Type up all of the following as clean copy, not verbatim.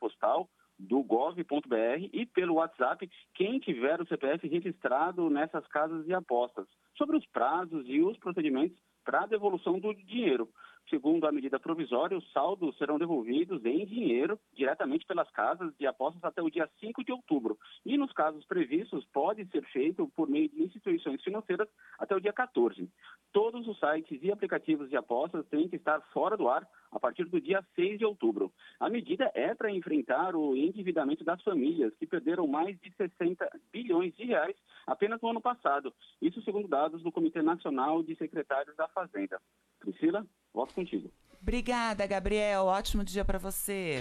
postal do gov.br e pelo WhatsApp quem tiver o CPF registrado nessas casas de apostas, sobre os prazos e os procedimentos para a devolução do dinheiro. Segundo a medida provisória, os saldos serão devolvidos em dinheiro diretamente pelas casas de apostas até o dia 5 de outubro. E nos casos previstos, pode ser feito por meio de instituições financeiras até o dia 14. Todos os sites e aplicativos de apostas têm que estar fora do ar a partir do dia 6 de outubro. A medida é para enfrentar o endividamento das famílias, que perderam mais de 60 bilhões de reais apenas no ano passado. Isso segundo dados do Comitê Nacional de Secretários da Fazenda. Priscila, volto contigo. Obrigada, Gabriel. Ótimo dia para você.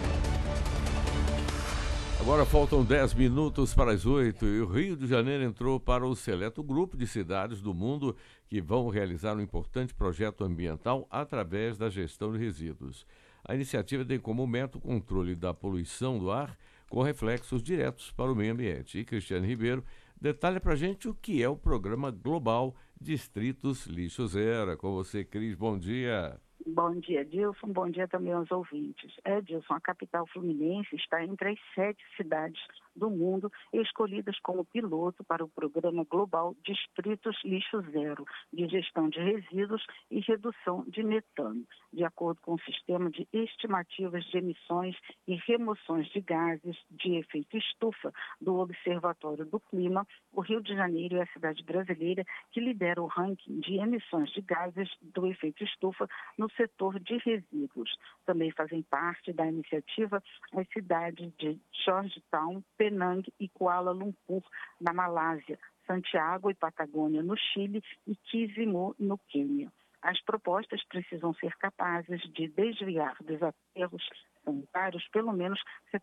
Agora faltam 10 minutos para as 8 e o Rio de Janeiro entrou para o seleto grupo de cidades do mundo que vão realizar um importante projeto ambiental através da gestão de resíduos. A iniciativa tem como meta o controle da poluição do ar com reflexos diretos para o meio ambiente. E Cristiane Ribeiro detalha para a gente o que é o Programa Global Distritos Lixo Zero. Com você, Cris, bom dia. Bom dia, Dilson. Bom dia também aos ouvintes. Dilson, a capital fluminense está entre as 7 cidades do mundo escolhidas como piloto para o Programa Global Distritos Lixo Zero, de gestão de resíduos e redução de metano. De acordo com o Sistema de Estimativas de Emissões e Remoções de Gases de Efeito Estufa do Observatório do Clima, o Rio de Janeiro é a cidade brasileira que lidera o ranking de emissões de gases do efeito estufa no setor de resíduos. Também fazem parte da iniciativa as cidades de Georgetown, Penang e Kuala Lumpur, na Malásia, Santiago e Patagônia, no Chile, e Kisumu, no Quênia. As propostas precisam ser capazes de desviar dos aterros sanitários pelo menos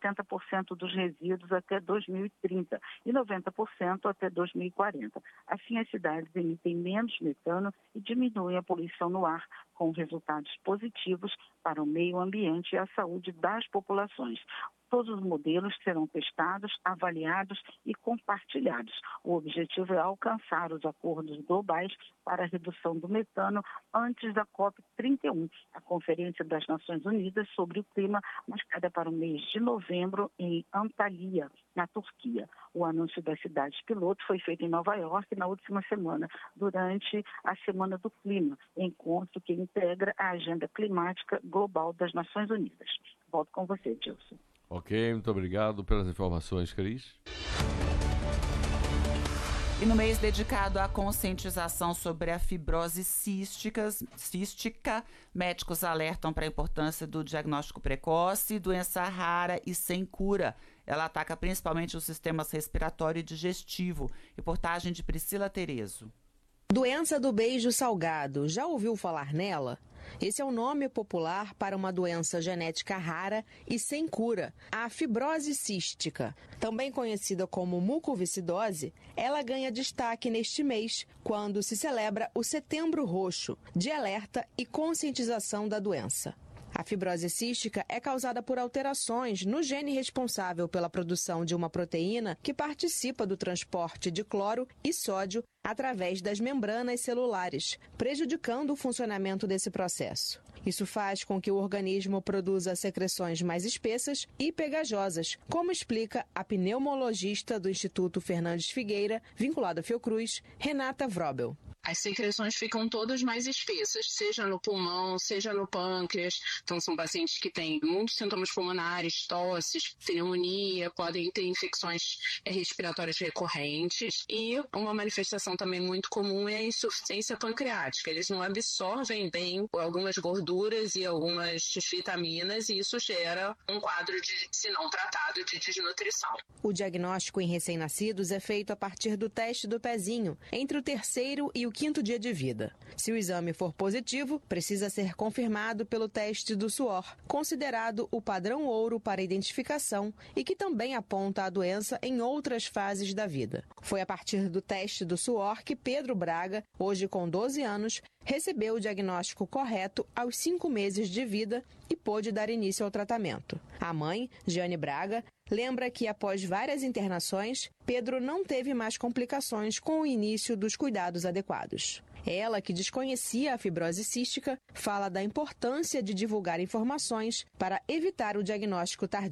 70% dos resíduos até 2030 e 90% até 2040. Assim, as cidades emitem menos metano e diminuem a poluição no ar, com resultados positivos para o meio ambiente e a saúde das populações. Todos os modelos serão testados, avaliados e compartilhados. O objetivo é alcançar os acordos globais para a redução do metano antes da COP31, a Conferência das Nações Unidas sobre o Clima, marcada para o mês de novembro em Antalya, na Turquia. O anúncio das cidades piloto foi feito em Nova York na última semana, durante a Semana do Clima, encontro que integra a Agenda Climática Global das Nações Unidas. Volto com você, Dilson. Ok, muito obrigado pelas informações, Cris. E no mês dedicado à conscientização sobre a fibrose cística, médicos alertam para a importância do diagnóstico precoce, doença rara e sem cura. Ela ataca principalmente os sistemas respiratório e digestivo. Reportagem de Priscila Terezo. Doença do beijo salgado. Já ouviu falar nela? Esse é o nome popular para uma doença genética rara e sem cura, a fibrose cística. Também conhecida como mucoviscidose, ela ganha destaque neste mês, quando se celebra o Setembro Roxo, de alerta e conscientização da doença. A fibrose cística é causada por alterações no gene responsável pela produção de uma proteína que participa do transporte de cloro e sódio através das membranas celulares, prejudicando o funcionamento desse processo. Isso faz com que o organismo produza secreções mais espessas e pegajosas, como explica a pneumologista do Instituto Fernandes Figueira, vinculado à Fiocruz, Renata Vrobel. As secreções ficam todas mais espessas, seja no pulmão, seja no pâncreas. Então, são pacientes que têm muitos sintomas pulmonares, tosses, pneumonia, podem ter infecções respiratórias recorrentes. E uma manifestação também muito comum é a insuficiência pancreática. Eles não absorvem bem algumas gorduras e algumas vitaminas, e isso gera um quadro de, se não tratado, de desnutrição. O diagnóstico em recém-nascidos é feito a partir do teste do pezinho, entre o 3º e o 5º dia de vida. Se o exame for positivo, precisa ser confirmado pelo teste do suor, considerado o padrão ouro para identificação e que também aponta a doença em outras fases da vida. Foi a partir do teste do suor que Pedro Braga, hoje com 12 anos, recebeu o diagnóstico correto aos 5 meses de vida e pôde dar início ao tratamento. A mãe, Jeane Braga, lembra que após várias internações, Pedro não teve mais complicações com o início dos cuidados adequados. Ela, que desconhecia a fibrose cística, fala da importância de divulgar informações para evitar o diagnóstico tardio.